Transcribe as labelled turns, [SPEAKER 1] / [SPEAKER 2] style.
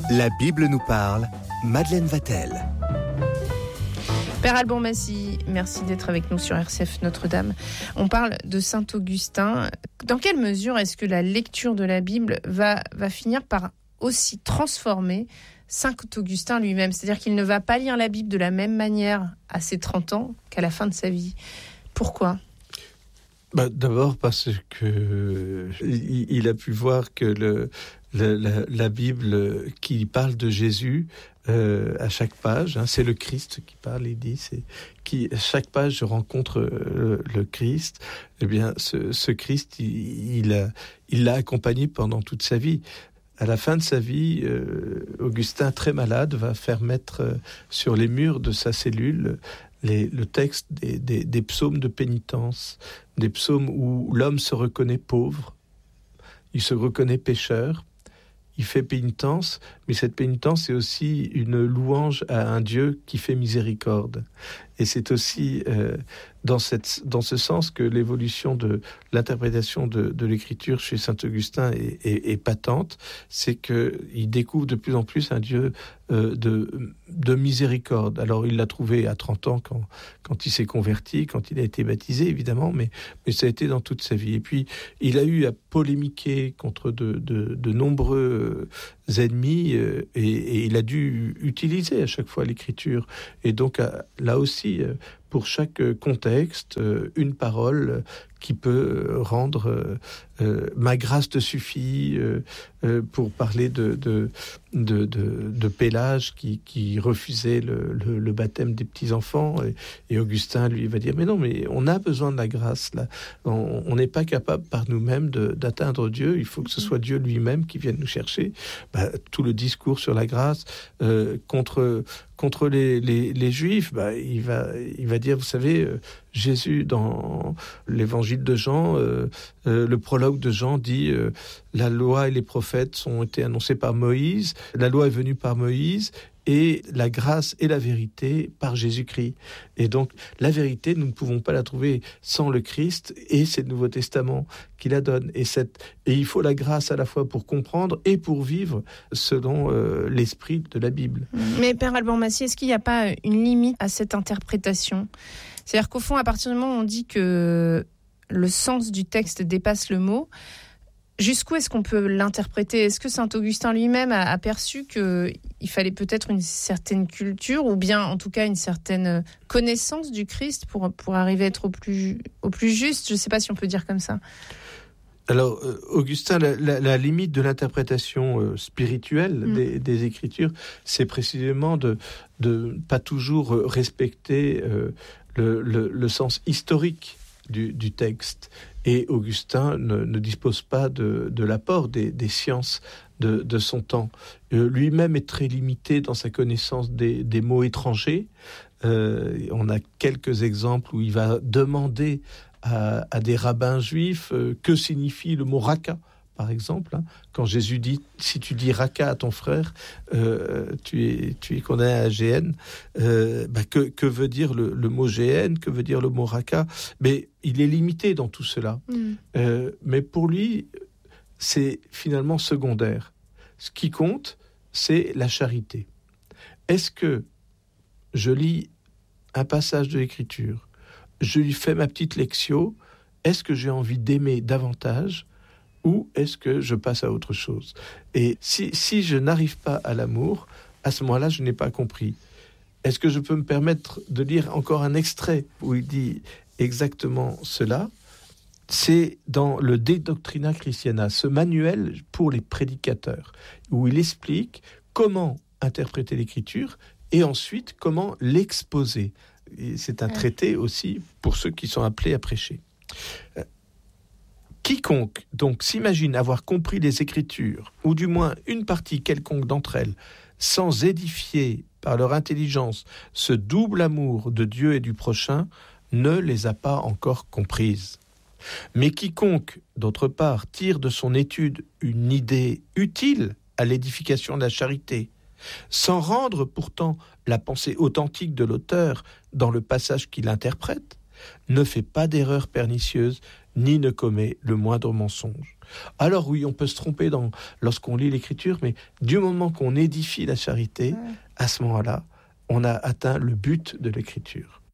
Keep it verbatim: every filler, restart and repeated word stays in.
[SPEAKER 1] La Bible nous parle, Madeleine Vatel.
[SPEAKER 2] Père Alban Massy, merci d'être avec nous sur R C F Notre-Dame. On parle de Saint Augustin. Dans quelle mesure est-ce que la lecture de la Bible va, va finir par aussi transformer Saint Augustin lui-même? C'est-à-dire qu'il ne va pas lire la Bible de la même manière à ses trente ans qu'à la fin de sa vie. Pourquoi ?
[SPEAKER 3] Bah, d'abord parce que il, il a pu voir que le, le, la, la Bible qui parle de Jésus euh, à chaque page, hein, c'est le Christ qui parle, il dit, c'est qui à chaque page je rencontre le, le Christ. Eh bien, ce, ce Christ, il, il, a, il l'a accompagné pendant toute sa vie. À la fin de sa vie, euh, Augustin, très malade, va faire mettre euh, sur les murs de sa cellule les, le texte des, des, des psaumes de pénitence, des psaumes où l'homme se reconnaît pauvre, il se reconnaît pécheur, il fait pénitence, mais cette pénitence est aussi une louange à un Dieu qui fait miséricorde. Et c'est aussi euh, dans, cette, dans ce sens que l'évolution de l'interprétation de, de l'écriture chez saint Augustin est, est, est patente, c'est qu'il découvre de plus en plus un Dieu euh, de, de miséricorde. Alors il l'a trouvé à trente ans quand, quand il s'est converti, quand il a été baptisé évidemment, mais, mais ça a été dans toute sa vie. Et puis il a eu à polémiquer contre de, de, de nombreux ennemis euh, et, et il a dû utiliser à chaque fois l'écriture. Et donc là aussi, pour chaque contexte, une parole qui peut rendre euh, euh, ma grâce te suffit euh, euh, pour parler de, de, de, de, de Pélage qui, qui refusait le, le, le baptême des petits-enfants et, et Augustin lui va dire mais non, mais on a besoin de la grâce là. On n'est pas capable par nous-mêmes de, d'atteindre Dieu, il faut que ce soit Dieu lui-même qui vienne nous chercher. Bah, tout le discours sur la grâce euh, contre, contre les, les, les Juifs, bah, il, va, il va dire, vous savez, euh, Jésus dans l'évangile de Jean, euh, euh, le prologue de Jean dit euh, la loi et les prophètes ont été annoncés par Moïse, la loi est venue par Moïse et la grâce et la vérité par Jésus-Christ. Et donc la vérité, nous ne pouvons pas la trouver sans le Christ et c'est le Nouveau Testament qui la donne. Et, cette, et il faut la grâce à la fois pour comprendre et pour vivre selon euh, l'esprit de la Bible.
[SPEAKER 2] Mais Père Alban Massy, est-ce qu'il n'y a pas une limite à cette interprétation ? C'est-à-dire qu'au fond, à partir du moment où on dit que le sens du texte dépasse le mot, jusqu'où est-ce qu'on peut l'interpréter ? Est-ce que saint Augustin lui-même a aperçu qu'il fallait peut-être une certaine culture, ou bien en tout cas une certaine connaissance du Christ pour, pour arriver à être au plus, au plus juste ? Je ne sais pas si on peut dire comme ça.
[SPEAKER 3] Alors, euh, Augustin, la, la, la limite de l'interprétation euh, spirituelle mmh. des, des Écritures, c'est précisément de ne pas toujours respecter euh, le, le, le sens historique du, du texte. Et Augustin ne, ne dispose pas de, de l'apport des, des sciences de, de son temps. Euh, lui-même est très limité dans sa connaissance des, des mots étrangers. Euh, on a quelques exemples où il va demander à, à des rabbins juifs euh, que signifie le mot raka, par exemple. Hein, quand Jésus dit « si tu dis raka à ton frère, euh, tu, es, tu es condamné à la géhenne euh, », bah, que, que veut dire le, le mot géhenne, que veut dire le mot raka ? Mais il est limité dans tout cela. Mm. Euh, mais pour lui, c'est finalement secondaire. Ce qui compte, c'est la charité. Est-ce que je lis un passage de l'Écriture, je lui fais ma petite lectio, est-ce que j'ai envie d'aimer davantage ou est-ce que je passe à autre chose ? Et si, si je n'arrive pas à l'amour, à ce moment-là, je n'ai pas compris. Est-ce que je peux me permettre de lire encore un extrait où il dit exactement cela ? C'est dans le De Doctrina Christiana, ce manuel pour les prédicateurs, où il explique comment interpréter l'Écriture et ensuite comment l'exposer. Et c'est un traité aussi pour ceux qui sont appelés à prêcher. Euh, quiconque donc s'imagine avoir compris les Écritures, ou du moins une partie quelconque d'entre elles, sans édifier par leur intelligence ce double amour de Dieu et du prochain, ne les a pas encore comprises. Mais quiconque, d'autre part, tire de son étude une idée utile à l'édification de la charité, sans rendre pourtant la pensée authentique de l'auteur dans le passage qu'il interprète, ne fait pas d'erreur pernicieuse, ni ne commet le moindre mensonge. Alors oui, on peut se tromper dans, lorsqu'on lit l'Écriture, mais du moment qu'on édifie la charité, ouais. à ce moment-là, on a atteint le but de l'Écriture.